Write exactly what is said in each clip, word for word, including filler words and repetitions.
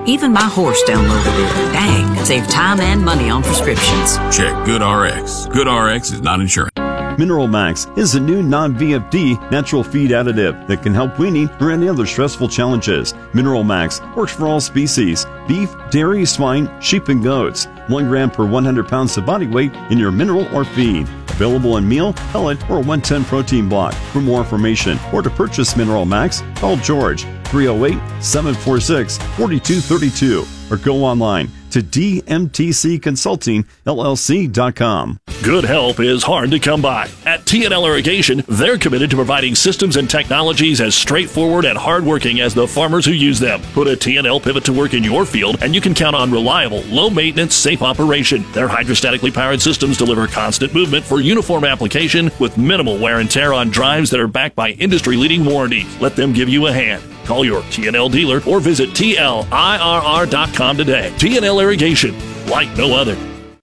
Even my horse downloaded it. Dang, save time and money on prescriptions. Check GoodRx. GoodRx is not insurance. Mineral Max is a new non-V F D natural feed additive that can help weaning or any other stressful challenges. Mineral Max works for all species: beef, dairy, swine, sheep, and goats. One gram per one hundred pounds of body weight in your mineral or feed. Available in meal, pellet, or one ten protein block. For more information or to purchase Mineral Max, call George three oh eight, seven four six, four two three two or go online to d m t c consulting l l c dot com. Good help is hard to come by. At T and L Irrigation, they're committed to providing systems and technologies as straightforward and hardworking as the farmers who use them. Put a T and L pivot to work in your field, and you can count on reliable, low-maintenance, safe operation. Their hydrostatically powered systems deliver constant movement for uniform application with minimal wear and tear on drives that are backed by industry-leading warranties. Let them give you a hand. Call your T and L dealer or visit T L I R R dot com today. T and L Irrigation, like no other.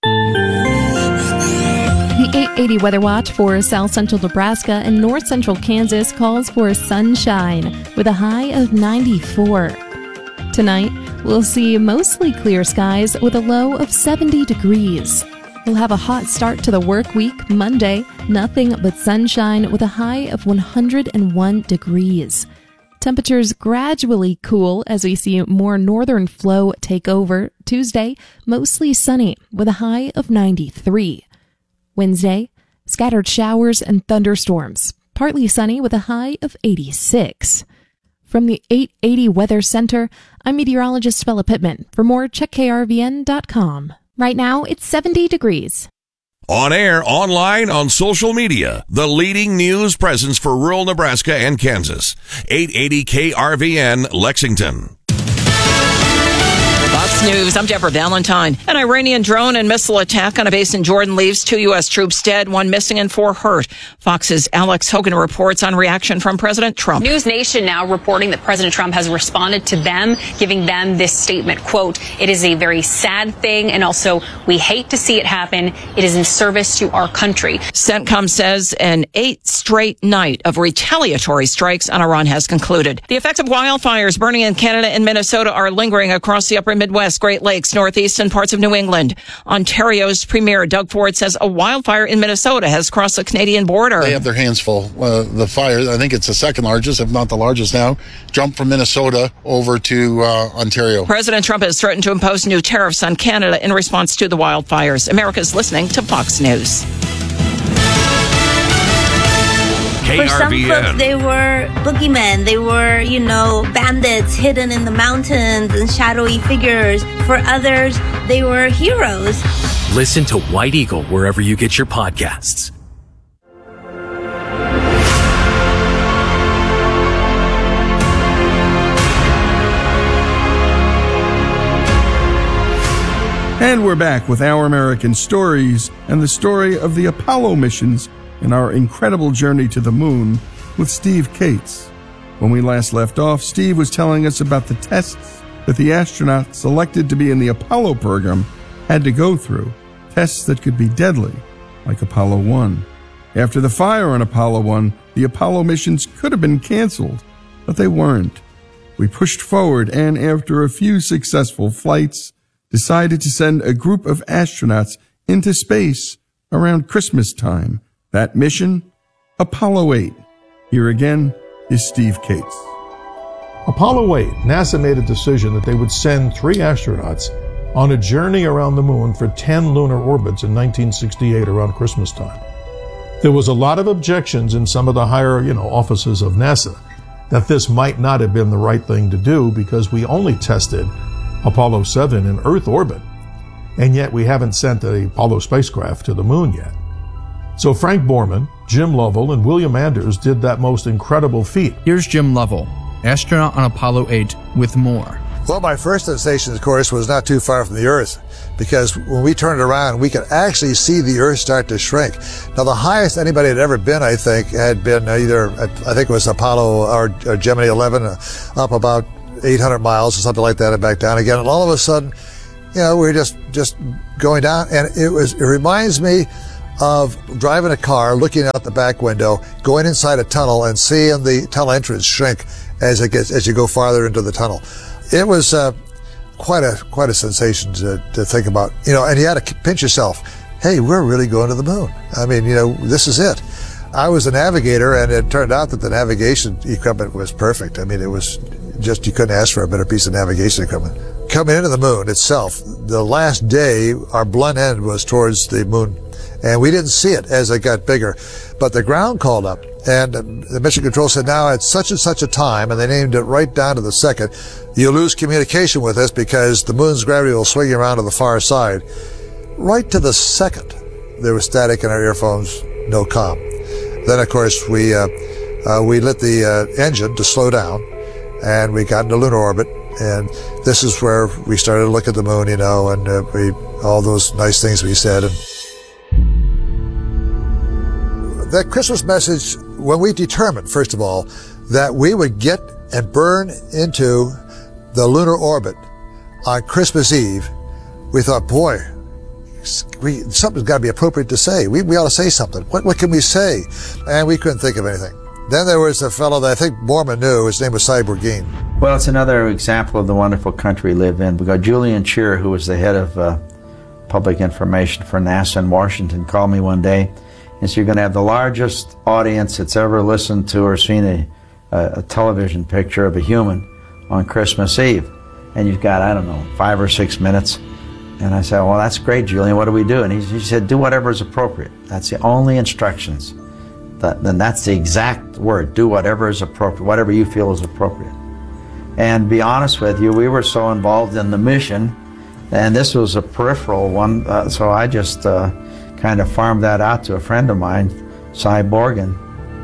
The eight eighty Weather Watch for South Central Nebraska and North Central Kansas calls for sunshine with a high of ninety-four. Tonight, we'll see mostly clear skies with a low of seventy degrees. We'll have a hot start to the work week Monday, nothing but sunshine with a high of one hundred one degrees. Temperatures gradually cool as we see more northern flow take over. Tuesday, mostly sunny with a high of ninety-three. Wednesday, scattered showers and thunderstorms, partly sunny with a high of eighty-six. From the eight eighty Weather Center, I'm meteorologist Bella Pittman. For more, check K R V N dot com. Right now, it's seventy degrees. On air, online, on social media, the leading news presence for rural Nebraska and Kansas. eight eighty K R V N, Lexington. Fox News, I'm Deborah Valentine. An Iranian drone and missile attack on a base in Jordan leaves two U S troops dead, one missing and four hurt. Fox's Alex Hogan reports on reaction from President Trump. News Nation now reporting that President Trump has responded to them, giving them this statement, quote, "It is a very sad thing, and also we hate to see it happen. It is in service to our country." CENTCOM says an eighth straight night of retaliatory strikes on Iran has concluded. The effects of wildfires burning in Canada and Minnesota are lingering across the upper Midwest, Great Lakes, Northeast, and parts of New England. Ontario's Premier Doug Ford says a wildfire in Minnesota has crossed the Canadian border. They have their hands full. Uh, the fire, I think it's the second largest, if not the largest now, jumped from Minnesota over to uh, Ontario. President Trump has threatened to impose new tariffs on Canada in response to the wildfires. America's listening to Fox News. For some folks, they were boogeymen. They were, you know, bandits hidden in the mountains and shadowy figures. For others, they were heroes. Listen to White Eagle wherever you get your podcasts. And we're back with Our American Stories and the story of the Apollo missions in our incredible journey to the moon with Steve Cates. When we last left off, Steve was telling us about the tests that the astronauts selected to be in the Apollo program had to go through, tests that could be deadly, like Apollo one. After the fire on Apollo one, the Apollo missions could have been canceled, but they weren't. We pushed forward and, after a few successful flights, decided to send a group of astronauts into space around Christmas time. That mission, Apollo eight. Here again is Steve Cates. Apollo eight, NASA made a decision that they would send three astronauts on a journey around the moon for ten lunar orbits in nineteen sixty-eight around Christmas time. There was a lot of objections in some of the higher, you know, offices of NASA that this might not have been the right thing to do because we only tested Apollo seven in Earth orbit, and yet we haven't sent the Apollo spacecraft to the moon yet. So Frank Borman, Jim Lovell, and William Anders did that most incredible feat. Here's Jim Lovell, astronaut on Apollo eight, with more. Well, my first sensation, of course, was not too far from the Earth, because when we turned around, we could actually see the Earth start to shrink. Now, the highest anybody had ever been, I think, had been either, I think it was Apollo or, or Gemini eleven, uh, up about eight hundred miles or something like that, and back down again. And all of a sudden, you know, we were just, just going down, and it was, it reminds me of driving a car, looking out the back window, going inside a tunnel and seeing the tunnel entrance shrink as it gets, as you go farther into the tunnel. It was uh, quite a quite a sensation to, to think about. You know, and you had to pinch yourself. Hey, we're really going to the moon. I mean, you know, this is it. I was a navigator, and it turned out that the navigation equipment was perfect. I mean, it was just, you couldn't ask for a better piece of navigation equipment. Coming into the moon itself, the last day, our blunt end was towards the moon, and we didn't see it as it got bigger. But the ground called up, and the mission control said, now at such and such a time, and they named it right down to the second, you lose communication with us because the moon's gravity will swing you around to the far side. Right to the second, there was static in our earphones, no comm. Then, of course, we uh, uh, we lit the uh, engine to slow down, and we got into lunar orbit. And this is where we started to look at the moon, you know, and uh, we all those nice things we said. And that Christmas message, when we determined, first of all, that we would get and burn into the lunar orbit on Christmas Eve, we thought, boy, we, something's got to be appropriate to say. We, we ought to say something. What, what can we say? And we couldn't think of anything. Then there was a fellow that I think Borman knew. His name was Cy Burgeen. Well, it's another example of the wonderful country we live in. We got Julian Cheer, who was the head of uh, public information for NASA in Washington, called me one day and said, you're going to have the largest audience that's ever listened to or seen a, a, a television picture of a human on Christmas Eve. And you've got, I don't know, five or six minutes. And I said, well, that's great, Julian. What do we do? And he, he said, do whatever is appropriate. That's the only instructions. That, then that's the exact word. Do whatever is appropriate, whatever you feel is appropriate. And be honest with you, we were so involved in the mission, and this was a peripheral one, uh, so I just uh, kind of farmed that out to a friend of mine, Cy Borgeen,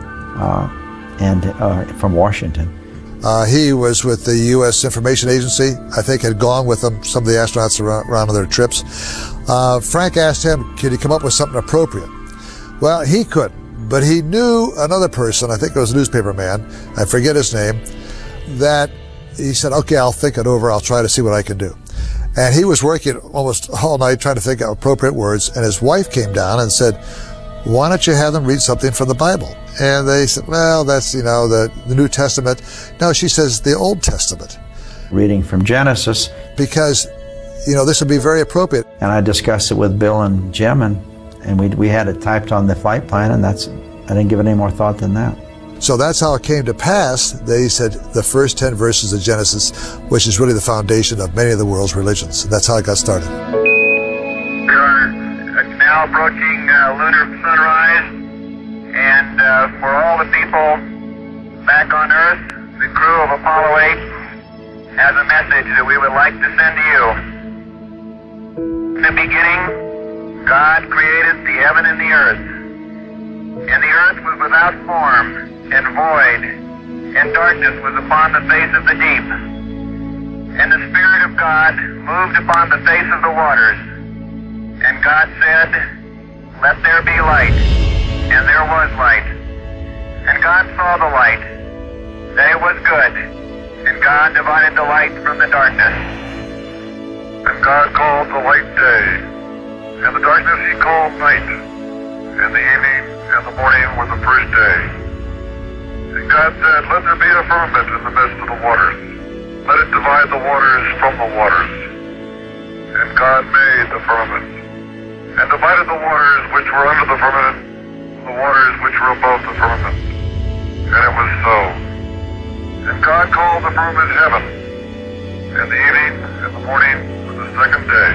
uh, and uh, from Washington. Uh, he was with the U S Information Agency. I think had gone with them, some of the astronauts around, around on their trips. Uh, Frank asked him, could he come up with something appropriate? Well, he couldn't, but he knew another person, I think it was a newspaper man, I forget his name, that he said, okay, I'll think it over, I'll try to see what I can do. And he was working almost all night trying to think of appropriate words, and his wife came down and said, why don't you have them read something from the Bible? And they said, well, that's, you know, the, the New Testament. No, she says the Old Testament. Reading from Genesis. Because, you know, this would be very appropriate. And I discussed it with Bill and Jim, and, and we, we had it typed on the flight plan, and that's, I didn't give it any more thought than that. So that's how it came to pass. They said the first ten verses of Genesis, which is really the foundation of many of the world's religions. And that's how it got started. We are now approaching uh, lunar sunrise, and uh, for all the people back on Earth, the crew of Apollo eight has a message that we would like to send to you. In the beginning, God created the heaven and the earth, and the earth was without form and void, and darkness was upon the face of the deep. And the Spirit of God moved upon the face of the waters. And God said, let there be light. And there was light. And God saw the light, that it was good. And God divided the light from the darkness. And God called the light day, and the darkness he called night. And the evening and the morning were the first day. And God said, let there be a firmament in the midst of the waters. Let it divide the waters from the waters. And God made the firmament, and divided the waters which were under the firmament from the waters which were above the firmament. And it was so. And God called the firmament heaven. And the evening and the morning was the second day.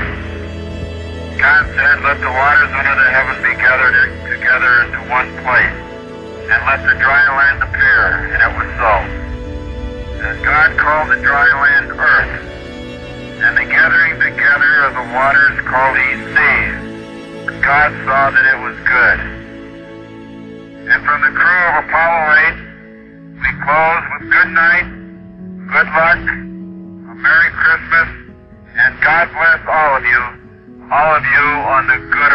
God said, let the waters under the heaven be gathered together into one place, and let the dry land appear, and it was so. And God called the dry land earth, and the gathering together of the waters called he seas. And God saw that it was good. And from the crew of Apollo eight, we close with good night, good luck, a Merry Christmas, and God bless all of you, all of you on the good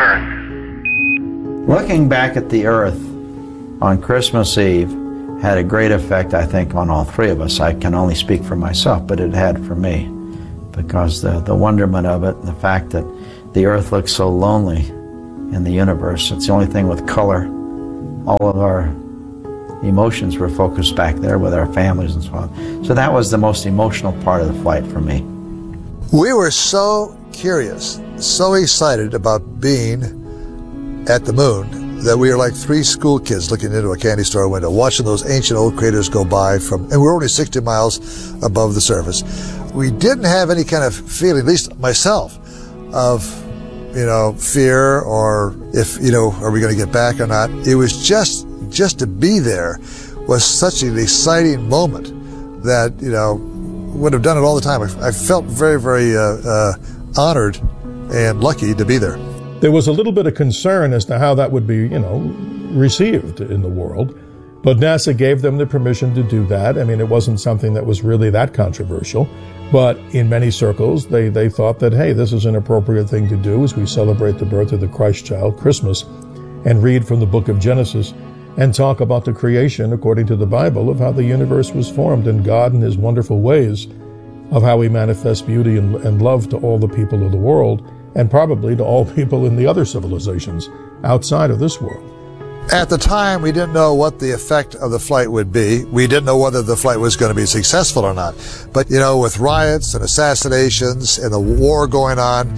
earth. Looking back at the earth on Christmas Eve had a great effect, I think, on all three of us. I can only speak for myself, but it had for me, because the, the wonderment of it, the fact that the earth looks so lonely in the universe. It's the only thing with color. All of our emotions were focused back there with our families and so on. So that was the most emotional part of the flight for me. We were so curious, so excited about being at the moon that we were like three school kids looking into a candy store window, watching those ancient old craters go by from, and we're only sixty miles above the surface. We didn't have any kind of feeling, at least myself, of, you know, fear or if, you know, are we going to get back or not? It was just, just to be there was such an exciting moment that, you know, would have done it all the time. I, I felt very, very uh, uh, honored and lucky to be there. There was a little bit of concern as to how that would be, you know, received in the world, but NASA gave them the permission to do that. I mean, it wasn't something that was really that controversial, but in many circles, they, they thought that, hey, this is an appropriate thing to do as we celebrate the birth of the Christ child, Christmas, and read from the book of Genesis and talk about the creation, according to the Bible, of how the universe was formed and God in his wonderful ways of how he manifests beauty and, and love to all the people of the world, and probably to all people in the other civilizations outside of this world. At the time, we didn't know what the effect of the flight would be. We didn't know whether the flight was going to be successful or not. But, you know, with riots and assassinations and the war going on,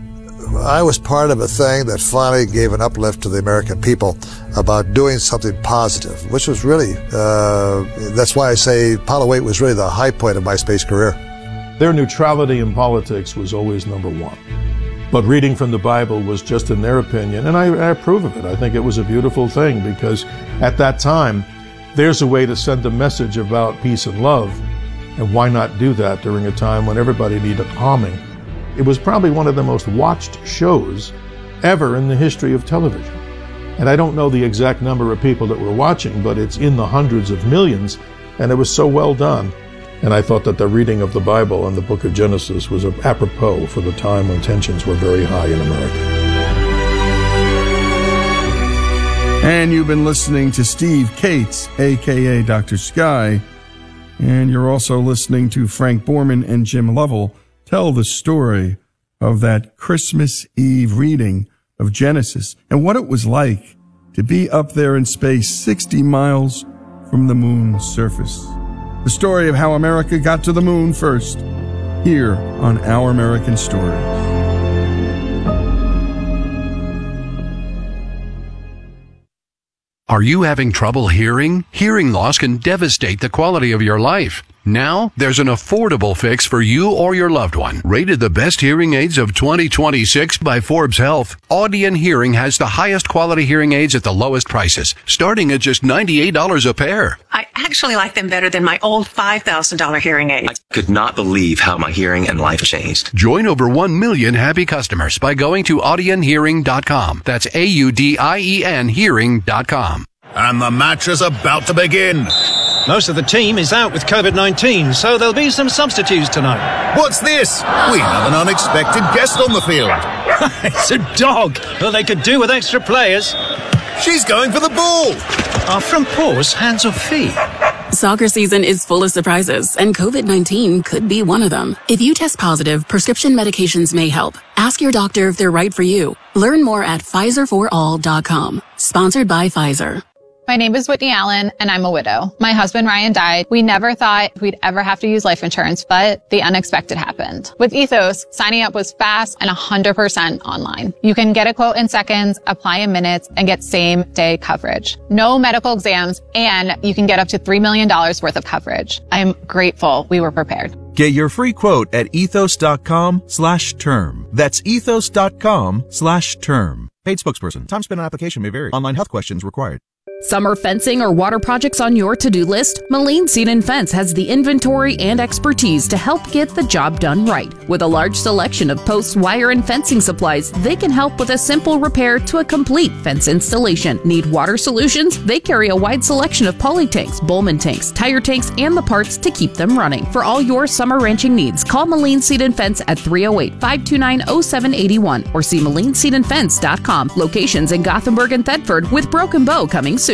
I was part of a thing that finally gave an uplift to the American people about doing something positive, which was really, uh, that's why I say Apollo eight was really the high point of my space career. Their neutrality in politics was always number one. But reading from the Bible was just in their opinion, and I, I approve of it. I think it was a beautiful thing because at that time, there's a way to send a message about peace and love, and why not do that during a time when everybody needed calming? It was probably one of the most watched shows ever in the history of television. And I don't know the exact number of people that were watching, but it's in the hundreds of millions, and it was so well done. And I thought that the reading of the Bible and the book of Genesis was apropos for the time when tensions were very high in America. And you've been listening to Steve Kates, a k a. Doctor Sky. And you're also listening to Frank Borman and Jim Lovell tell the story of that Christmas Eve reading of Genesis and what it was like to be up there in space sixty miles from the moon's surface. The story of how America got to the moon first, here on Our American Stories. Are you having trouble hearing? Hearing loss can devastate the quality of your life. Now, there's an affordable fix for you or your loved one. Rated the best hearing aids of twenty twenty-six by Forbes Health, Audion Hearing has the highest quality hearing aids at the lowest prices, starting at just ninety-eight dollars a pair. I actually like them better than my old five thousand dollars hearing aids. I could not believe how my hearing and life changed. Join over one million happy customers by going to audion hearing dot com. That's A U D I E N hearing dot com. And the match is about to begin. Most of the team is out with COVID nineteen, so there'll be some substitutes tonight. What's this? We have an unexpected guest on the field. It's a dog. Well, they could do with extra players. She's going for the ball. Our front paws, hands or feet? Soccer season is full of surprises, and COVID nineteen could be one of them. If you test positive, prescription medications may help. Ask your doctor if they're right for you. Learn more at Pfizer for all dot com. Sponsored by Pfizer. My name is Whitney Allen, and I'm a widow. My husband, Ryan, died. We never thought we'd ever have to use life insurance, but the unexpected happened. With Ethos, signing up was fast and one hundred percent online. You can get a quote in seconds, apply in minutes, and get same-day coverage. No medical exams, and you can get up to three million dollars worth of coverage. I'm grateful we were prepared. Get your free quote at ethos.com slash term. That's ethos.com slash term. Paid spokesperson. Time spent on application may vary. Online health questions required. Summer fencing or water projects on your to-do list? Moline Seed and Fence has the inventory and expertise to help get the job done right. With a large selection of posts, wire, and fencing supplies, they can help with a simple repair to a complete fence installation. Need water solutions? They carry a wide selection of poly tanks, Bowman tanks, tire tanks, and the parts to keep them running. For all your summer ranching needs, call Moline Seed and Fence at three oh eight, five two nine, oh seven eight one or see moline seed and fence dot com. Locations in Gothenburg and Thetford, with Broken Bow coming soon.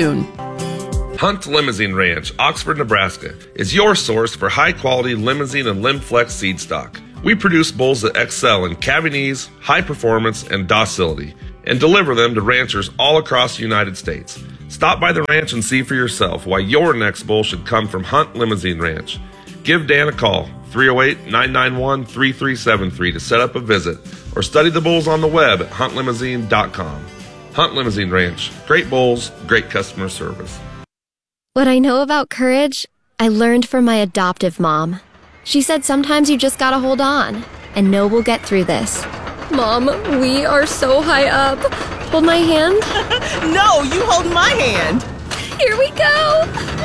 Hunt Limousine Ranch, Oxford, Nebraska, is your source for high-quality limousine and Limflex seed stock. We produce bulls that excel in calving ease, high performance, and docility, and deliver them to ranchers all across the United States. Stop by the ranch and see for yourself why your next bull should come from Hunt Limousine Ranch. Give Dan a call, three oh eight, nine nine one, three three seven three, to set up a visit, or study the bulls on the web at hunt limousine dot com. Hunt Limousine Ranch. Great bulls, great customer service. What I know about courage, I learned from my adoptive mom. She said sometimes you just gotta hold on, and know we'll get through this. Mom, we are so high up. Hold my hand. No, you hold my hand. Here we go.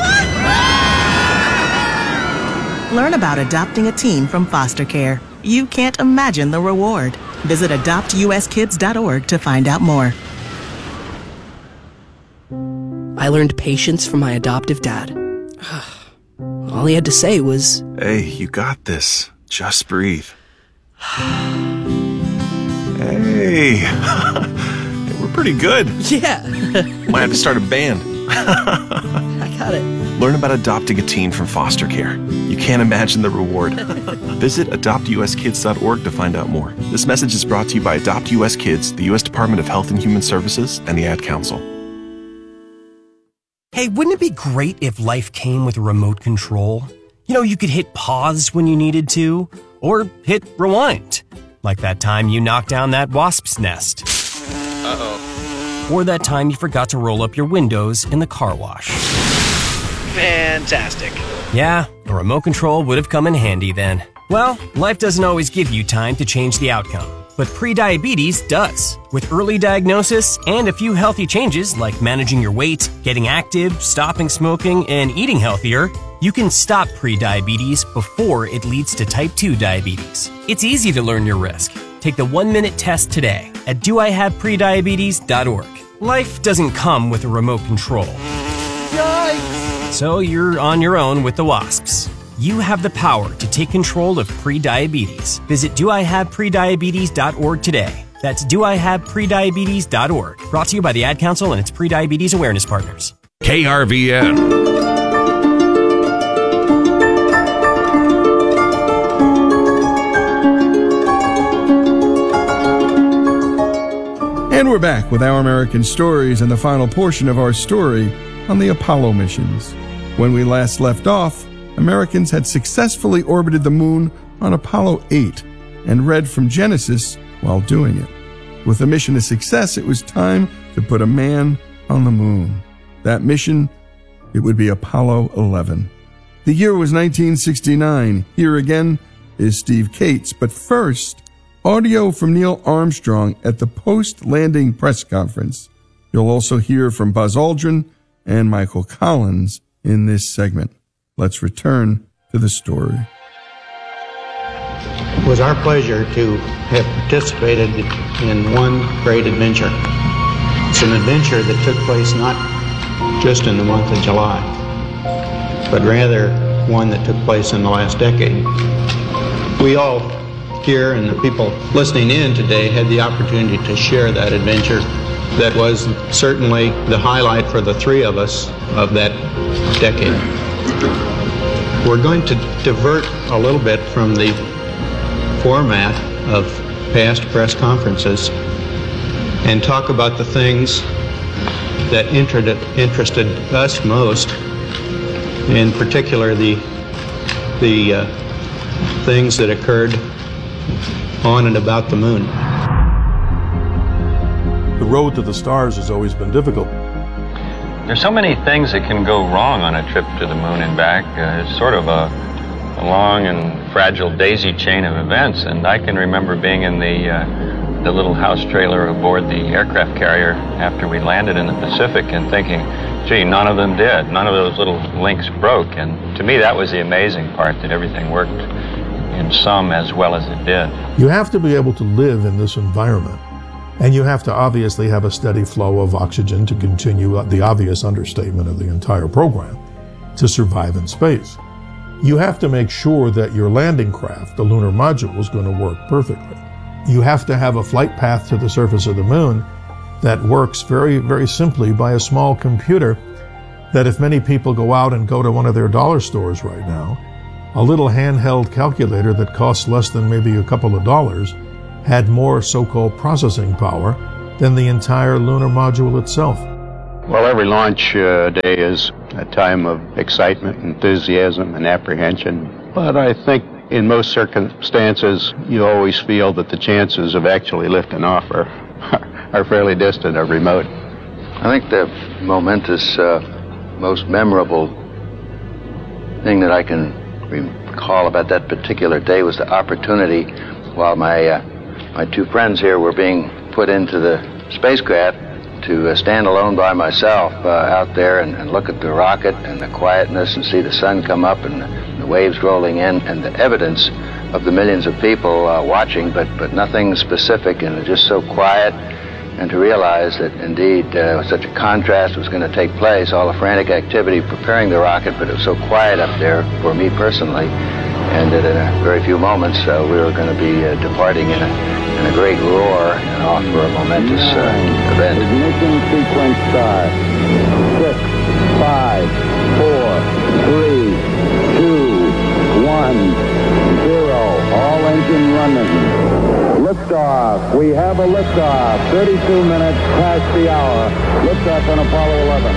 Learn about adopting a teen from foster care. You can't imagine the reward. Visit adopt u s kids dot org to find out more. I learned patience from my adoptive dad. All he had to say was, "Hey, you got this. Just breathe." Hey, we're pretty good. Yeah. Might have to start a band. I got it. Learn about adopting a teen from foster care. You can't imagine the reward. Visit adopt u s kids dot org to find out more. This message is brought to you by Adopt U S Kids, the U S Department of Health and Human Services, and the Ad Council. Hey, wouldn't it be great if life came with a remote control? You know, you could hit pause when you needed to, or hit rewind. Like that time you knocked down that wasp's nest. Uh-oh. Or that time you forgot to roll up your windows in the car wash. Fantastic. Yeah, a remote control would have come in handy then. Well, life doesn't always give you time to change the outcome, but prediabetes does. With early diagnosis and a few healthy changes like managing your weight, getting active, stopping smoking, and eating healthier, you can stop prediabetes before it leads to type two diabetes. It's easy to learn your risk. Take the one-minute test today at do I have prediabetes dot org. Life doesn't come with a remote control. Yikes! So you're on your own with the wasps. You have the power to take control of prediabetes. Visit do I have prediabetes dot org today. That's do I have prediabetes dot org. Brought to you by the Ad Council and its prediabetes awareness partners. K R V N. And we're back with Our American Stories and the final portion of our story on the Apollo missions. When we last left off, Americans had successfully orbited the moon on Apollo eight and read from Genesis while doing it. With the mission a success, it was time to put a man on the moon. That mission, it would be Apollo eleven. The year was nineteen sixty-nine. Here again is Steve Kates, but first, audio from Neil Armstrong at the post-landing press conference. You'll also hear from Buzz Aldrin and Michael Collins in this segment. Let's return to the story. It was our pleasure to have participated in one great adventure. It's an adventure that took place not just in the month of July, but rather one that took place in the last decade. We all here and the people listening in today had the opportunity to share that adventure that was certainly the highlight for the three of us of that decade. We're going to divert a little bit from the format of past press conferences and talk about the things that interested us most, in particular the, the uh, things that occurred on and about the moon. The road to the stars has always been difficult. There's so many things that can go wrong on a trip to the moon and back. Uh, it's sort of a, a long and fragile daisy chain of events, and I can remember being in the, uh, the little house trailer aboard the aircraft carrier after we landed in the Pacific and thinking, gee, none of them did. None of those little links broke, and to me that was the amazing part, that everything worked in some as well as it did. You have to be able to live in this environment, and you have to obviously have a steady flow of oxygen to continue the obvious understatement of the entire program, to survive in space. You have to make sure that your landing craft, the lunar module, is going to work perfectly. You have to have a flight path to the surface of the moon that works very, very simply by a small computer that if many people go out and go to one of their dollar stores right now, a little handheld calculator that costs less than maybe a couple of dollars had more so-called processing power than the entire lunar module itself. Well, every launch uh, day is a time of excitement, enthusiasm, and apprehension. But I think in most circumstances, you always feel that the chances of actually lifting off are, are fairly distant or remote. I think the momentous, uh, most memorable thing that I can recall about that particular day was the opportunity while my, uh, my two friends here were being put into the spacecraft to uh, stand alone by myself uh, out there and, and look at the rocket and the quietness and see the sun come up and the waves rolling in and the evidence of the millions of people uh, watching, but, but nothing specific, and just so quiet, and to realize that indeed uh, such a contrast was going to take place, all the frantic activity preparing the rocket, but it was so quiet up there for me personally, and that in a very few moments uh, we were going to be uh, departing in a, in a great roar and off for a momentous uh, event. Ignition sequence start. Six, five, four, three, two, one, zero. All engine running. Liftoff. We have a liftoff. thirty-two minutes past the hour. Liftoff on Apollo eleven.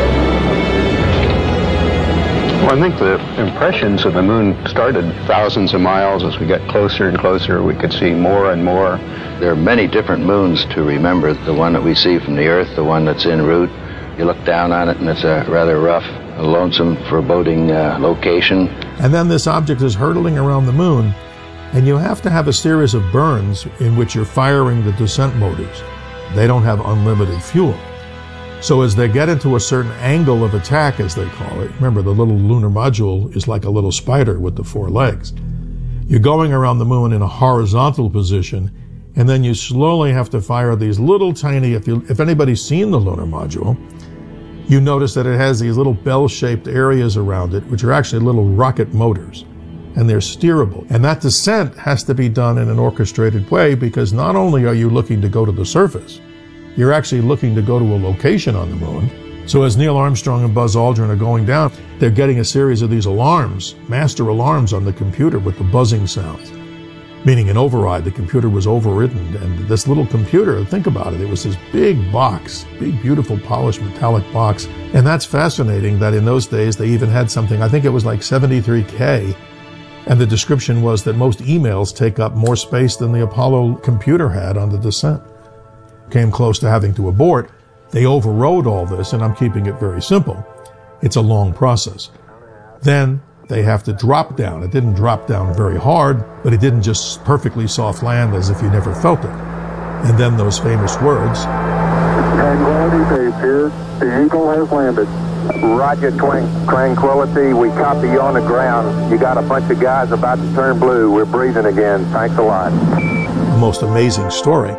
Well, I think the impressions of the moon started thousands of miles. As we got closer and closer, we could see more and more. There are many different moons to remember. The one that we see from the Earth, the one that's en route. You look down on it, and it's a rather rough, lonesome, foreboding uh, location. And then this object is hurtling around the moon, and you have to have a series of burns in which you're firing the descent motors. They don't have unlimited fuel. So as they get into a certain angle of attack, as they call it, remember the little lunar module is like a little spider with the four legs. You're going around the moon in a horizontal position, and then you slowly have to fire these little tiny, if you, if anybody's seen the lunar module, you notice that it has these little bell-shaped areas around it, which are actually little rocket motors, and they're steerable. And that descent has to be done in an orchestrated way, because not only are you looking to go to the surface, you're actually looking to go to a location on the moon. So as Neil Armstrong and Buzz Aldrin are going down, they're getting a series of these alarms, master alarms on the computer with the buzzing sounds, meaning an override. The computer was overridden, and this little computer, think about it, it was this big box, big, beautiful, polished metallic box. And that's fascinating that in those days they even had something, I think it was like seventy-three K, and the description was that most emails take up more space than the Apollo computer had on the descent. Came close to having to abort. They overrode all this, and I'm keeping it very simple. It's a long process. Then they have to drop down. It didn't drop down very hard, but it didn't just perfectly soft land as if you never felt it. And then those famous words. Tranquility Base here. The Eagle has landed. Roger, Twin- Tranquility. We copy you on the ground. You got a bunch of guys about to turn blue. We're breathing again. Thanks a lot. The most amazing story.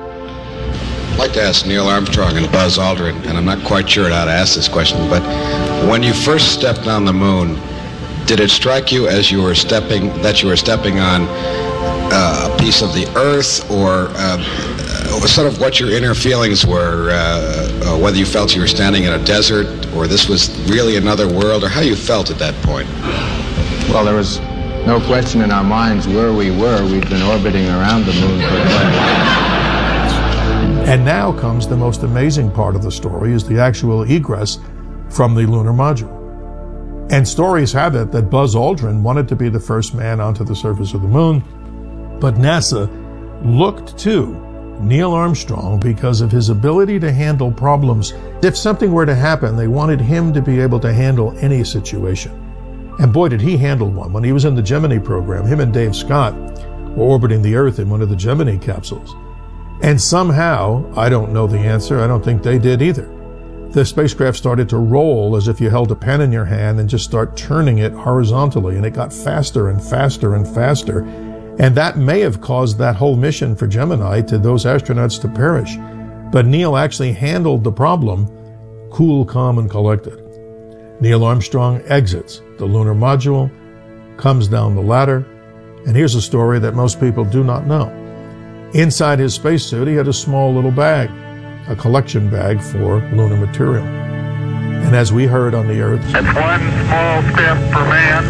I'd like to ask Neil Armstrong and Buzz Aldrin, and I'm not quite sure how to ask this question, but when you first stepped on the moon, did it strike you as you were stepping, that you were stepping on uh, a piece of the Earth, or uh, sort of what your inner feelings were, uh, uh, whether you felt you were standing in a desert, or this was really another world, or how you felt at that point? Well, there was no question in our minds where we were. We'd been orbiting around the moon for a while. And now comes the most amazing part of the story, is the actual egress from the lunar module. And stories have it that Buzz Aldrin wanted to be the first man onto the surface of the moon, but NASA looked to Neil Armstrong because of his ability to handle problems. If something were to happen, they wanted him to be able to handle any situation. And boy, did he handle one. When he was in the Gemini program, him and Dave Scott were orbiting the Earth in one of the Gemini capsules. And somehow, I don't know the answer, I don't think they did either, the spacecraft started to roll as if you held a pen in your hand and just start turning it horizontally, and it got faster and faster and faster. And that may have caused that whole mission for Gemini to those astronauts to perish. But Neil actually handled the problem cool, calm, and collected. Neil Armstrong exits the lunar module, comes down the ladder, and here's a story that most people do not know. Inside his spacesuit, he had a small little bag, a collection bag for lunar material. And as we heard on the Earth, it's one small step for man,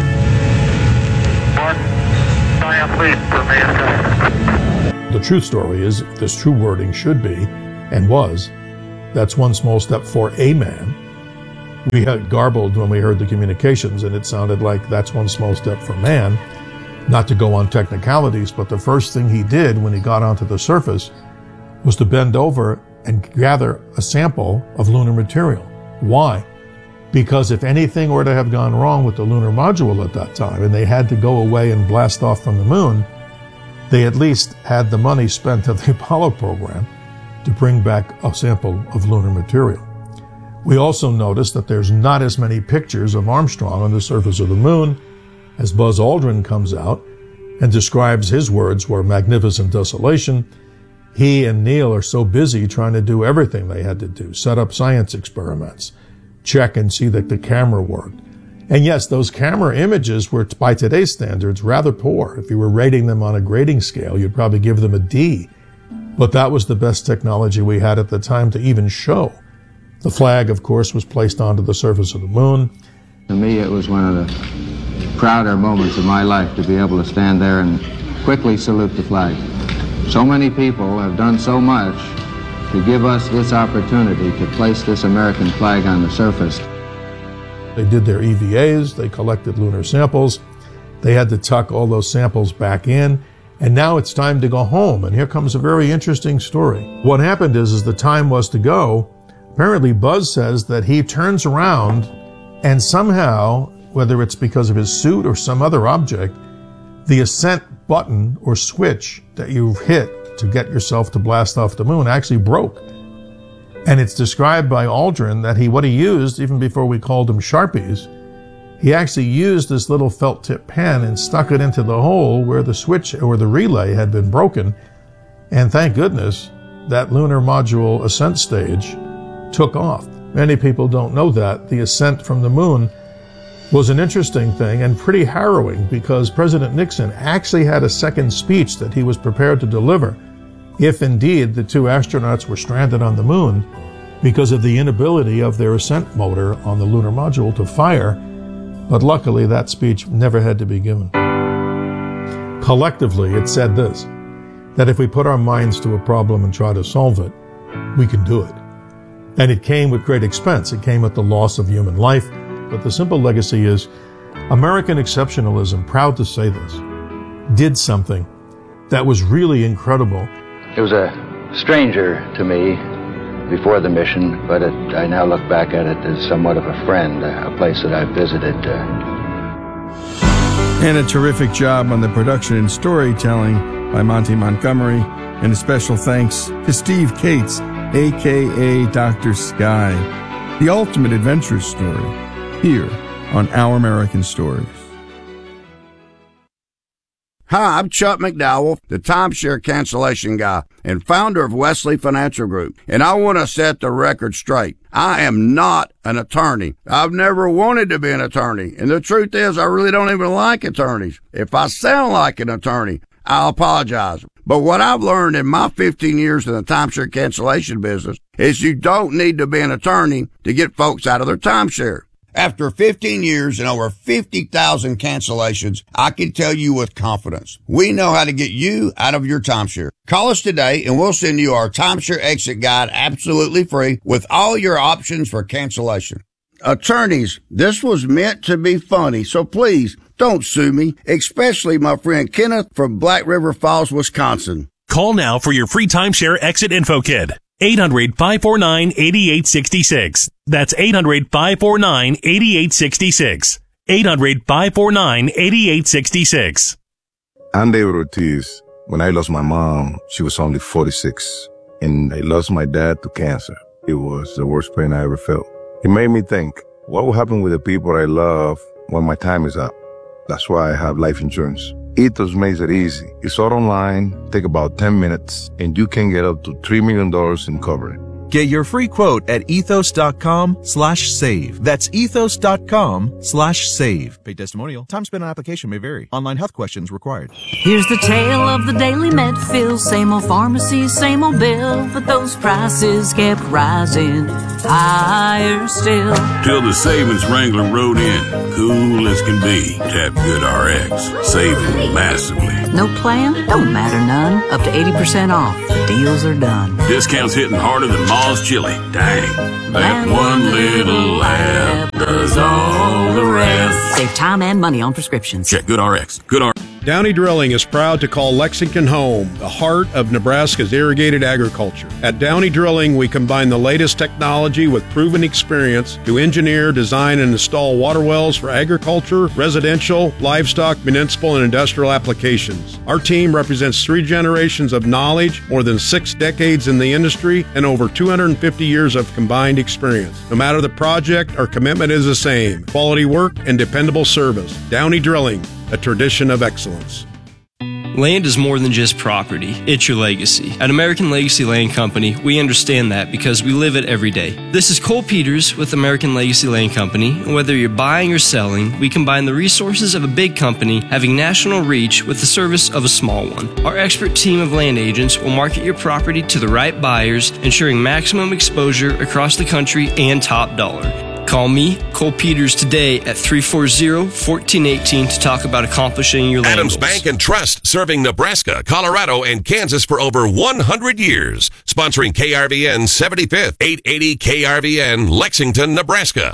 one giant leap for mankind. The true story is, this true wording should be, and was, that's one small step for a man, We had garbled when we heard the communications, and it sounded like that's one small step for man. Not to go on technicalities, but the first thing he did when he got onto the surface was to bend over and gather a sample of lunar material. Why? Because if anything were to have gone wrong with the lunar module at that time, and they had to go away and blast off from the moon, they at least had the money spent at the Apollo program to bring back a sample of lunar material. We also noticed that there's not as many pictures of Armstrong on the surface of the moon as Buzz Aldrin comes out and describes his words were magnificent desolation. He and Neil are so busy trying to do everything they had to do, set up science experiments, check and see that the camera worked. And yes, those camera images were, by today's standards, rather poor. If you were rating them on a grading scale, you'd probably give them a D. But that was the best technology we had at the time to even show. The flag, of course, was placed onto the surface of the moon. To me, it was one of the prouder moments of my life to be able to stand there and quickly salute the flag. So many people have done so much to give us this opportunity to place this American flag on the surface. They did their E V As, they collected lunar samples, they had to tuck all those samples back in, and now it's time to go home. And here comes a very interesting story. What happened is, as the time was to go, apparently Buzz says that he turns around and somehow, whether it's because of his suit or some other object, the ascent button or switch that you hit to get yourself to blast off the moon actually broke. And it's described by Aldrin that he, what he used, even before we called them Sharpies, he actually used this little felt tip pen and stuck it into the hole where the switch or the relay had been broken. And thank goodness that lunar module ascent stage took off. Many people don't know that. The ascent from the moon was an interesting thing and pretty harrowing, because President Nixon actually had a second speech that he was prepared to deliver if indeed the two astronauts were stranded on the moon because of the inability of their ascent motor on the lunar module to fire. But luckily that speech never had to be given. Collectively, it said this, that if we put our minds to a problem and try to solve it, we can do it. And it came with great expense. It came with the loss of human life. But the simple legacy is American exceptionalism, proud to say this, did something that was really incredible. It was a stranger to me before the mission, but it, I now look back at it as somewhat of a friend, a place that I've visited. Uh... And a terrific job on the production and storytelling by Monty Montgomery, and a special thanks to Steve Kates, a k a. Doctor Sky, the ultimate adventure story, here on Our American Stories. Hi, I'm Chuck McDowell, the timeshare cancellation guy and founder of Wesley Financial Group, and I want to set the record straight. I am not an attorney. I've never wanted to be an attorney, and the truth is I really don't even like attorneys. If I sound like an attorney, I'll apologize. But what I've learned in my fifteen years in the timeshare cancellation business is you don't need to be an attorney to get folks out of their timeshare. After fifteen years and over fifty thousand cancellations, I can tell you with confidence, we know how to get you out of your timeshare. Call us today and we'll send you our timeshare exit guide absolutely free with all your options for cancellation. Attorneys, this was meant to be funny, so please don't sue me, especially my friend Kenneth from Black River Falls, Wisconsin. Call now for your free timeshare exit info kit. eight hundred, five four nine, eight eight six six. That's eight hundred, five four nine, eight eight six six. eight hundred, five four nine, eight eight six six. I'm David Ortiz. When I lost my mom, she was only forty-six. And I lost my dad to cancer. It was the worst pain I ever felt. It made me think, what will happen with the people I love when my time is up? That's why I have life insurance. Ethos makes it easy. It's all online, take about ten minutes, and you can get up to three million dollars in coverage. Get your free quote at ethos.com slash save. That's ethos.com slash save. Paid testimonial. Time spent on application may vary. Online health questions required. Here's the tale of the daily med fill. Same old pharmacy, same old bill, but those prices kept rising higher still. Till the savings Wrangler rode in. Cool as can be. Tap Good R X. Saving massively. with no plan? Don't matter none. Up to eighty percent off. Deals are done. Discounts hitting harder than Ma's chili. Dang. That one little lab does all the rest. Save time and money on prescriptions. Check GoodRx. GoodRx. Downey Drilling is proud to call Lexington home, the heart of Nebraska's irrigated agriculture. At Downey Drilling, we combine the latest technology with proven experience to engineer, design, and install water wells for agriculture, residential, livestock, municipal, and industrial applications. Our team represents three generations of knowledge, more than six decades in the industry, and over two hundred fifty years of combined experience. No matter the project, our commitment is the same: quality work and dependable service. Downey Drilling, a tradition of excellence. Land is more than just property. It's your legacy. At American Legacy Land Company, we understand that because we live it every day. This is Cole Peters with American Legacy Land Company, and whether you're buying or selling, we combine the resources of a big company having national reach with the service of a small one. Our expert team of land agents will market your property to the right buyers, ensuring maximum exposure across the country and top dollar. Call me, Cole Peters, today at three four zero, one four one eight to talk about accomplishing your land Adams goals. Bank and Trust, serving Nebraska, Colorado, and Kansas for over one hundred years. Sponsoring K R V N seventy-fifth, eight eighty K R V N, Lexington, Nebraska.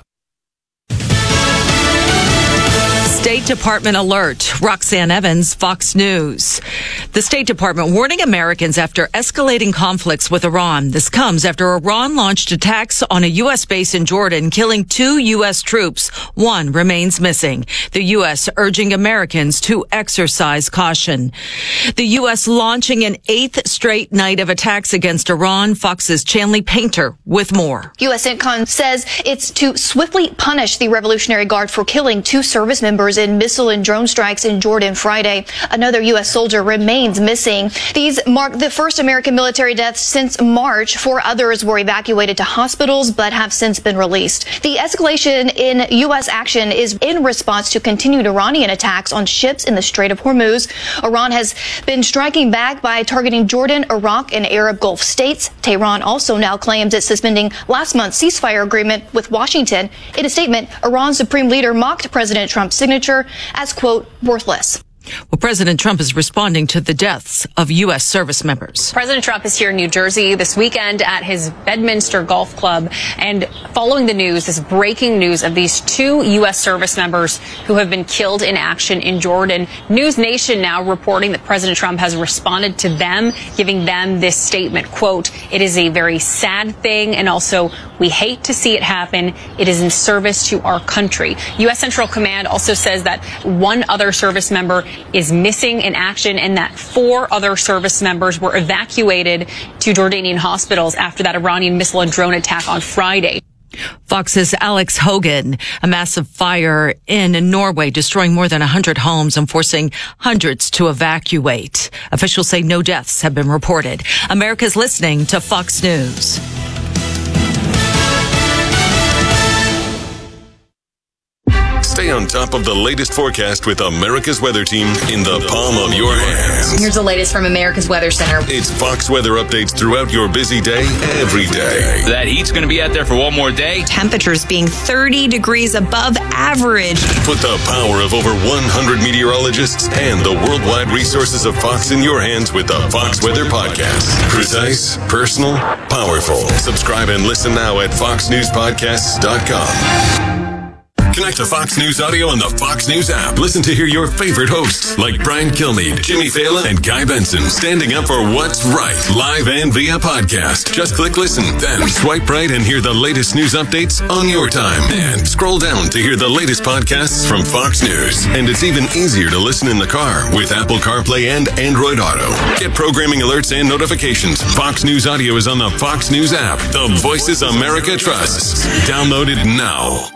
State Department alert. Roxanne Evans, Fox News. The State Department warning Americans after escalating conflicts with Iran. This comes after Iran launched attacks on a U S base in Jordan, killing two U S troops. One remains missing. The U S urging Americans to exercise caution. The U S launching an eighth straight night of attacks against Iran. Fox's Chanley Painter with more. U S CENTCOM says it's to swiftly punish the Revolutionary Guard for killing two service members in missile and drone strikes in Jordan Friday. Another U S soldier remains missing. These mark the first American military deaths since March. Four others were evacuated to hospitals but have since been released. The escalation in U S action is in response to continued Iranian attacks on ships in the Strait of Hormuz. Iran has been striking back by targeting Jordan, Iraq, and Arab Gulf states. Tehran also now claims it's suspending last month's ceasefire agreement with Washington. In a statement, Iran's supreme leader mocked President Trump's signature as, quote, worthless. Well, President Trump is responding to the deaths of U S service members. President Trump is here in New Jersey this weekend at his Bedminster Golf Club. And following the news, this breaking news of these two U S service members who have been killed in action in Jordan, News Nation now reporting that President Trump has responded to them, giving them this statement, quote, "It is a very sad thing, and also we hate to see it happen. It is in service to our country." U S Central Command also says that one other service member is missing in action and that four other service members were evacuated to Jordanian hospitals after that Iranian missile and drone attack on Friday. Fox's Alex Hogan. A massive fire in Norway destroying more than one hundred homes and forcing hundreds to evacuate. Officials say no deaths have been reported. America's listening to Fox News. Stay on top of the latest forecast with America's Weather Team in the palm of your hands. Here's the latest from America's Weather Center. It's Fox weather updates throughout your busy day, every day. That heat's going to be out there for one more day. Temperatures being thirty degrees above average. Put the power of over one hundred meteorologists and the worldwide resources of Fox in your hands with the Fox Weather Podcast. Precise, personal, powerful. Subscribe and listen now at fox news podcasts dot com. Connect to Fox News Audio on the Fox News app. Listen to hear your favorite hosts like Brian Kilmeade, Jimmy Fallon, and Guy Benson standing up for what's right, live and via podcast. Just click listen, then swipe right and hear the latest news updates on your time. And scroll down to hear the latest podcasts from Fox News. And it's even easier to listen in the car with Apple CarPlay and Android Auto. Get programming alerts and notifications. Fox News Audio is on the Fox News app. The voices America trusts. Download it now.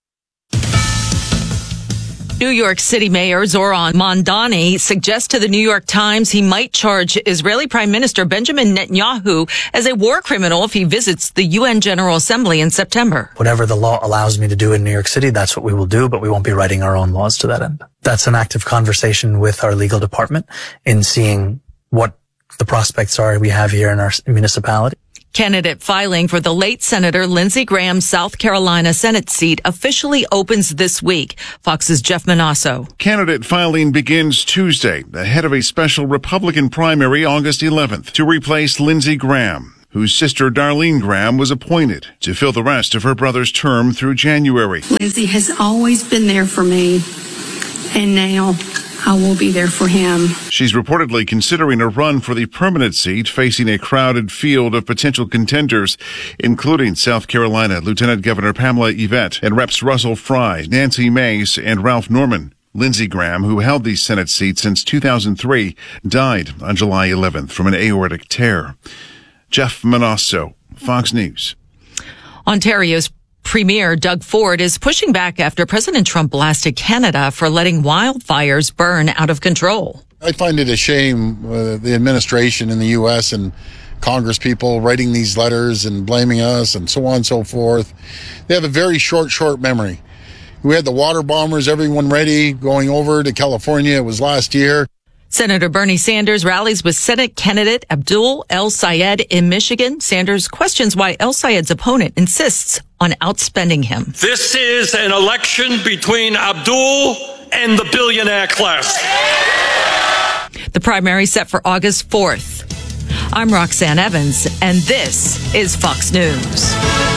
New York City Mayor Zoran Mamdani suggests to the New York Times he might charge Israeli Prime Minister Benjamin Netanyahu as a war criminal if he visits the U N General Assembly in September. Whatever the law allows me to do in New York City, that's what we will do, but we won't be writing our own laws to that end. That's an active conversation with our legal department in seeing what the prospects are we have here in our municipality. Candidate filing for the late Senator Lindsey Graham's South Carolina Senate seat officially opens this week. Fox's Jeff Manasso. Candidate filing begins Tuesday, ahead of a special Republican primary August eleventh, to replace Lindsey Graham, whose sister Darlene Graham was appointed to fill the rest of her brother's term through January. Lindsey has always been there for me, and now I will be there for him. She's reportedly considering a run for the permanent seat, facing a crowded field of potential contenders, including South Carolina Lieutenant Governor Pamela Yvette and Reps Russell Fry, Nancy Mace, and Ralph Norman. Lindsey Graham, who held the Senate seat since two thousand three, died on July eleventh from an aortic tear. Jeff Manasso, Fox News. Ontario's Premier Doug Ford is pushing back after President Trump blasted Canada for letting wildfires burn out of control. I find it a shame uh, the administration in the U S and Congress people writing these letters and blaming us and so on and so forth. They have a very short, short memory. We had the water bombers, everyone ready, going over to California. It was last year. Senator Bernie Sanders rallies with Senate candidate Abdul El-Sayed in Michigan. Sanders questions why El-Sayed's opponent insists on outspending him. This is an election between Abdul and the billionaire class. The primary set for August fourth. I'm Roxanne Evans, and this is Fox News.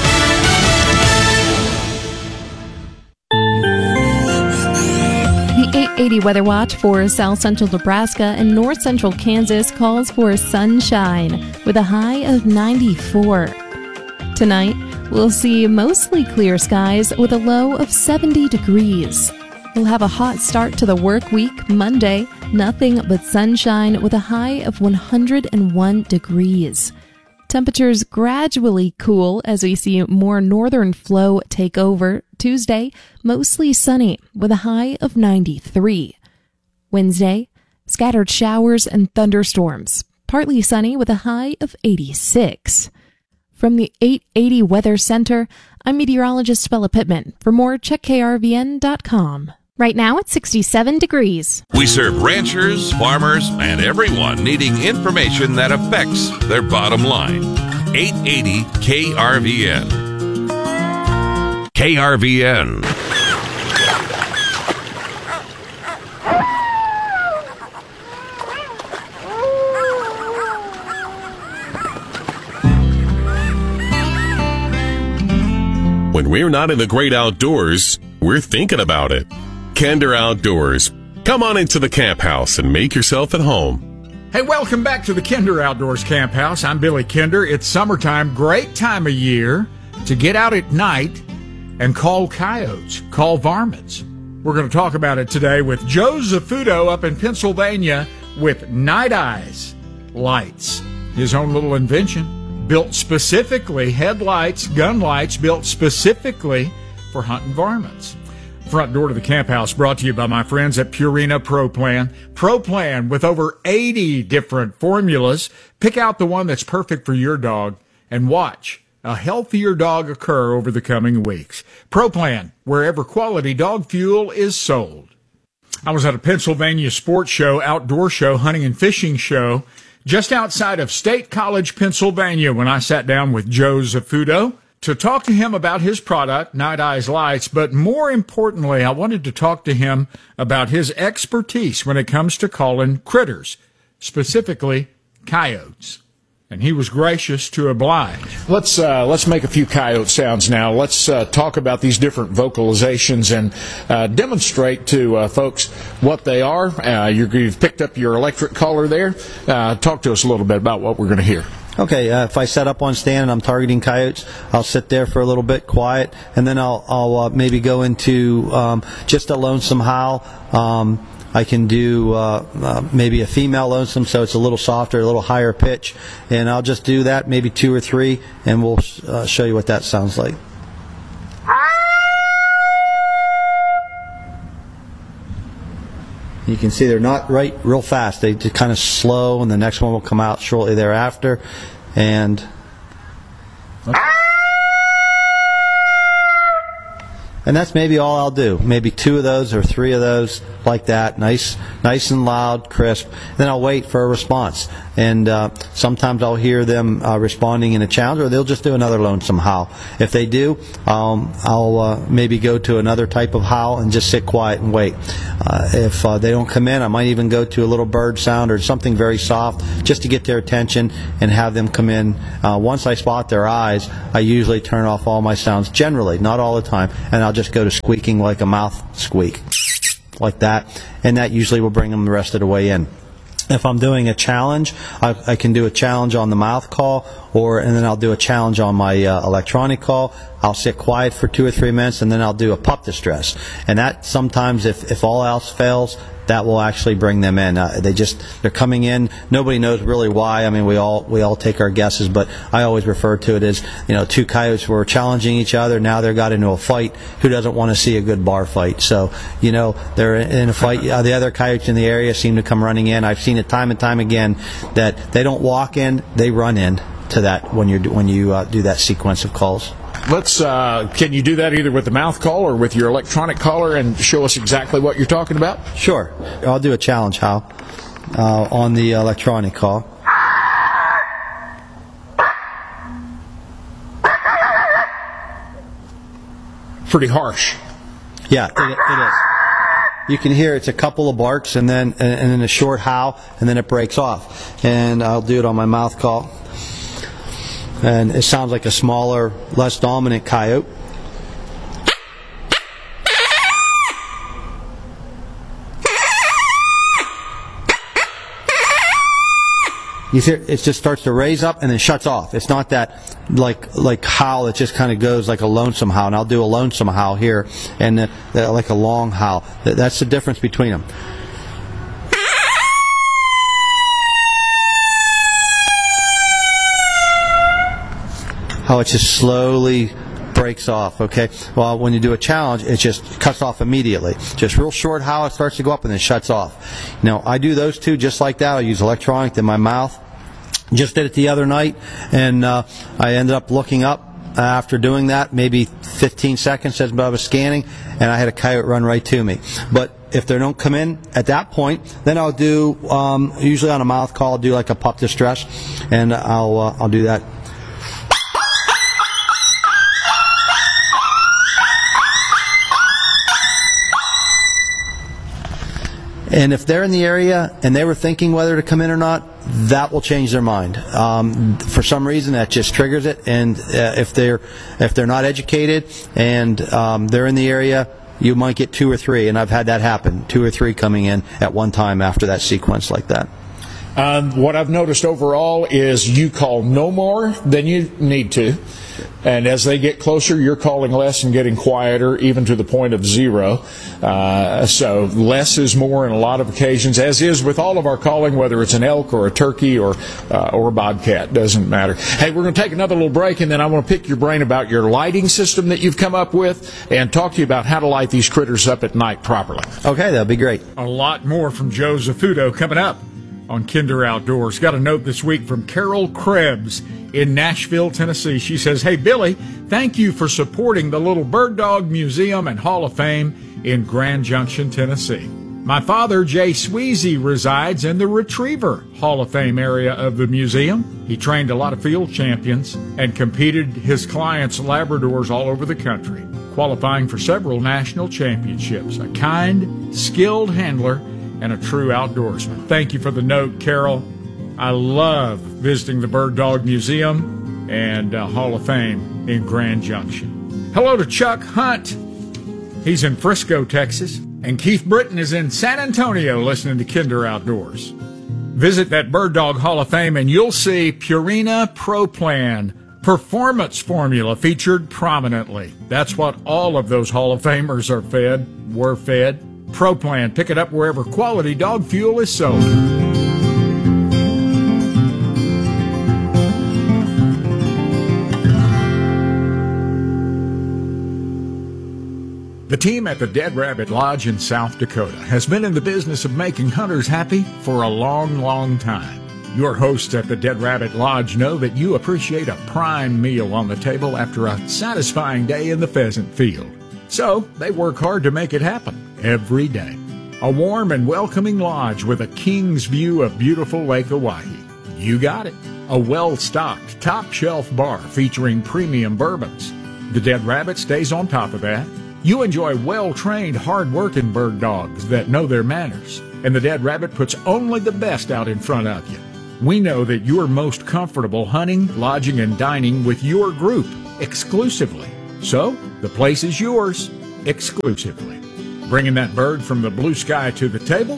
The eight eighty Weather Watch for South Central Nebraska and North Central Kansas calls for sunshine with a high of ninety-four. Tonight, we'll see mostly clear skies with a low of seventy degrees. We'll have a hot start to the work week Monday, nothing but sunshine with a high of one hundred one degrees. Temperatures gradually cool as we see more northern flow take over. Tuesday, mostly sunny with a high of ninety-three. Wednesday, scattered showers and thunderstorms. Partly sunny with a high of eighty-six. From the eight eighty Weather Center, I'm meteorologist Bella Pittman. For more, check K R V N dot com. Right now, it's sixty-seven degrees. We serve ranchers, farmers, and everyone needing information that affects their bottom line. eight eighty K R V N. K R V N. When we're not in the great outdoors, we're thinking about it. Kinder Outdoors. Come on into the camp house and make yourself at home. Hey, welcome back to the Kinder Outdoors Camp House. I'm Billy Kinder. It's summertime, great time of year to get out at night and call coyotes, call varmints. We're going to talk about it today with Joe Zafuto up in Pennsylvania with Night Eyes Lights, his own little invention, built specifically, headlights, gun lights, built specifically for hunting varmints. Front door to the camp house brought to you by my friends at Purina Pro Plan. Pro Plan with over eighty different formulas. Pick out the one that's perfect for your dog and watch a healthier dog occur over the coming weeks. Pro Plan, wherever quality dog fuel is sold. I was at a Pennsylvania sports show, outdoor show, hunting and fishing show, just outside of State College, Pennsylvania, when I sat down with Joe Zafuto to talk to him about his product, Night Eyes Lights, but more importantly, I wanted to talk to him about his expertise when it comes to calling critters, specifically coyotes. And he was gracious to oblige. Let's uh, let's make a few coyote sounds now. Let's uh, talk about these different vocalizations and uh, demonstrate to uh, folks what they are. Uh, you've picked up your electric caller there. Uh, talk to us a little bit about what we're going to hear. Okay, uh, if I set up on stand and I'm targeting coyotes, I'll sit there for a little bit, quiet, and then I'll, I'll uh, maybe go into um, just a lonesome howl. Um, I can do uh, uh, maybe a female lonesome, so it's a little softer, a little higher pitch, and I'll just do that, maybe two or three, and we'll uh, show you what that sounds like. You can see they're not right real fast. They just kind of slow, and the next one will come out shortly thereafter. And and that's maybe all I'll do. Maybe two of those or three of those. like that, nice, nice and loud, crisp. Then I'll wait for a response. And uh, sometimes I'll hear them uh, responding in a challenge, or they'll just do another lonesome howl. If they do, um, I'll uh, maybe go to another type of howl and just sit quiet and wait. Uh, if uh, they don't come in, I might even go to a little bird sound or something very soft just to get their attention and have them come in. Uh, once I spot their eyes, I usually turn off all my sounds, generally, not all the time, and I'll just go to squeaking like a mouth squeak, like that, and that usually will bring them the rest of the way in. If I'm doing a challenge, I, I can do a challenge on the mouth call, or and then I'll do a challenge on my uh, electronic call. I'll sit quiet for two or three minutes, and then I'll do a pup distress. And that sometimes, if, if all else fails, that will actually bring them in. Uh, they just they're coming in. Nobody knows really why. I mean, we all we all take our guesses, but I always refer to it as, you know, two coyotes were challenging each other. Now they're got into a fight. Who doesn't want to see a good bar fight? So, you know, they're in a fight. Uh, the other coyotes in the area seem to come running in. I've seen it time and time again that they don't walk in, they run in to that when you when you uh, do that sequence of calls. Let's. Uh, can you do that either with the mouth call or with your electronic caller and show us exactly what you're talking about? Sure. I'll do a challenge howl uh, on the electronic call. Pretty harsh. Yeah, it, it is. You can hear it's a couple of barks and then and, and then a short howl, and then it breaks off. And I'll do it on my mouth call. And it sounds like a smaller, less dominant coyote. You hear it just starts to raise up and then shuts off. It's not that like like howl. It just kind of goes like a lonesome howl. And I'll do a lonesome howl here, and uh, like a long howl. That's the difference between them. How it just slowly breaks off, okay? Well, when you do a challenge, it just cuts off immediately. Just real short howl, it starts to go up and then shuts off. Now, I do those two just like that. I use electronic in my mouth. Just did it the other night, and uh, I ended up looking up after doing that, maybe fifteen seconds as I was scanning, and I had a coyote run right to me. But if they don't come in at that point, then I'll do, um, usually on a mouth call, I'll do like a pup distress, and I'll uh, I'll do that. And if they're in the area and they were thinking whether to come in or not, that will change their mind. Um, for some reason, that just triggers it. And uh, if they're if they're not educated and um, they're in the area, you might get two or three. And I've had that happen, two or three coming in at one time after that sequence like that. Um, what I've noticed overall is you call no more than you need to. And as they get closer, you're calling less and getting quieter, even to the point of zero. Uh, so less is more in a lot of occasions, as is with all of our calling, whether it's an elk or a turkey or uh, or a bobcat, doesn't matter. Hey, we're going to take another little break, and then I want to pick your brain about your lighting system that you've come up with and talk to you about how to light these critters up at night properly. Okay, that'll be great. A lot more from Joe Zafuto coming up on Kinder Outdoors. Got a note this week from Carol Krebs in Nashville, Tennessee. She says, "Hey, Billy, thank you for supporting the Little Bird Dog Museum and Hall of Fame in Grand Junction, Tennessee. My father, Jay Sweezy, resides in the Retriever Hall of Fame area of the museum. He trained a lot of field champions and competed his clients' Labradors all over the country, qualifying for several national championships. A kind, skilled handler and a true outdoorsman." Thank you for the note, Carol. I love visiting the Bird Dog Museum and uh, Hall of Fame in Grand Junction. Hello to Chuck Hunt. He's in Frisco, Texas. And Keith Britton is in San Antonio listening to Kinder Outdoors. Visit that Bird Dog Hall of Fame and you'll see Purina Pro Plan Performance Formula featured prominently. That's what all of those Hall of Famers are fed, were fed. Pro Plan. Pick it up wherever quality dog fuel is sold. The team at the Dead Rabbit Lodge in South Dakota has been in the business of making hunters happy for a long, long time. Your hosts at the Dead Rabbit Lodge know that you appreciate a prime meal on the table after a satisfying day in the pheasant field. So they work hard to make it happen every day. A warm and welcoming lodge with a king's view of beautiful Lake Oahe. You got it. A well-stocked, top-shelf bar featuring premium bourbons. The Dead Rabbit stays on top of that. You enjoy well-trained, hard-working bird dogs that know their manners. And the Dead Rabbit puts only the best out in front of you. We know that you're most comfortable hunting, lodging, and dining with your group exclusively. So, the place is yours exclusively. Bringing that bird from the blue sky to the table?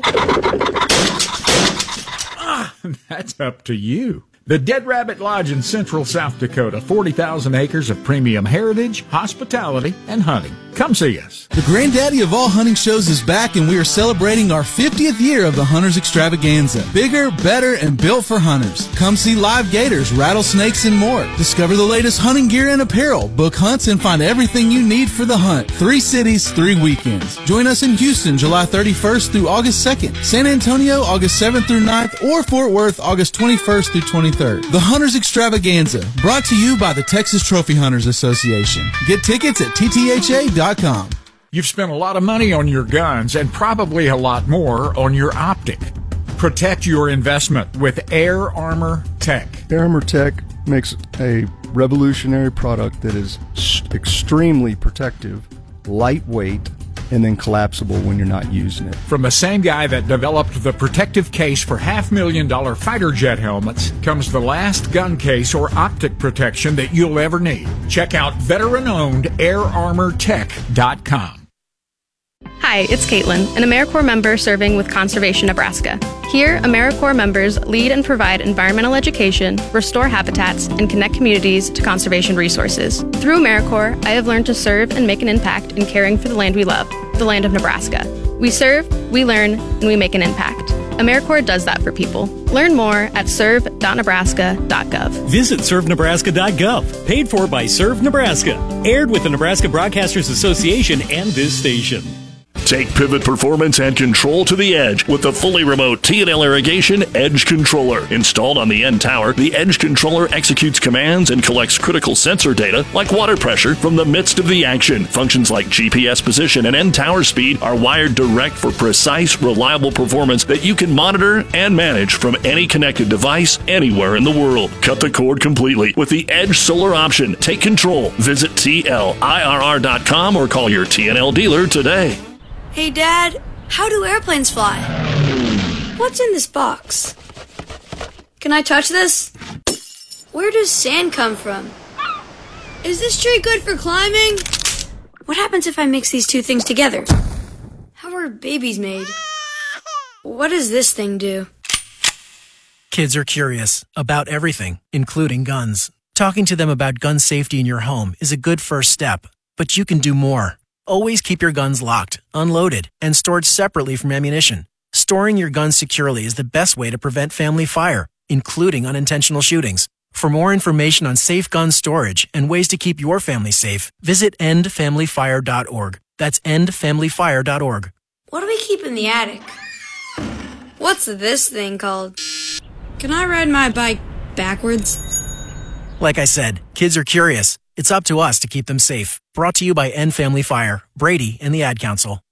Ah, that's up to you. The Dead Rabbit Lodge in Central South Dakota, forty thousand acres of premium heritage, hospitality, and hunting. Come see us. The granddaddy of all hunting shows is back, and we are celebrating our fiftieth year of the Hunters Extravaganza. Bigger, better, and built for hunters. Come see live gators, rattlesnakes, and more. Discover the latest hunting gear and apparel. Book hunts and find everything you need for the hunt. Three cities, three weekends. Join us in Houston, July thirty-first through August second. San Antonio, August seventh through ninth, or Fort Worth, August twenty-first through twenty-third. The Hunters Extravaganza, brought to you by the Texas Trophy Hunters Association. Get tickets at T T H A dot com. You've spent a lot of money on your guns and probably a lot more on your optic. Protect your investment with Air Armor Tech. Air Armor Tech makes a revolutionary product that is extremely protective, lightweight, and then collapsible when you're not using it. From the same guy that developed the protective case for half million dollar fighter jet helmets comes the last gun case or optic protection that you'll ever need. Check out veteran-owned air armor tech dot com. Hi, it's Caitlin, an AmeriCorps member serving with Conservation Nebraska. Here, AmeriCorps members lead and provide environmental education, restore habitats, and connect communities to conservation resources. Through AmeriCorps, I have learned to serve and make an impact in caring for the land we love, the land of Nebraska. We serve, we learn, and we make an impact. AmeriCorps does that for people. Learn more at serve dot nebraska dot gov. Visit serve nebraska dot gov. Paid for by Serve Nebraska. Aired with the Nebraska Broadcasters Association and this station. Take pivot performance and control to the edge with the fully remote T and L Irrigation Edge Controller. Installed on the end tower, the Edge Controller executes commands and collects critical sensor data like water pressure from the midst of the action. Functions like G P S position and end tower speed are wired direct for precise, reliable performance that you can monitor and manage from any connected device anywhere in the world. Cut the cord completely with the Edge Solar option. Take control. Visit T L I R R dot com or call your T and L dealer today. Hey, Dad, how do airplanes fly? What's in this box? Can I touch this? Where does sand come from? Is this tree good for climbing? What happens if I mix these two things together? How are babies made? What does this thing do? Kids are curious about everything, including guns. Talking to them about gun safety in your home is a good first step, but you can do more. Always keep your guns locked, unloaded, and stored separately from ammunition. Storing your guns securely is the best way to prevent family fire, including unintentional shootings. For more information on safe gun storage and ways to keep your family safe, visit end family fire dot org. That's end family fire dot org. What do we keep in the attic? What's this thing called? Can I ride my bike backwards? Like I said, kids are curious. It's up to us to keep them safe. Brought to you by End Family Fire, Brady, and the Ad Council.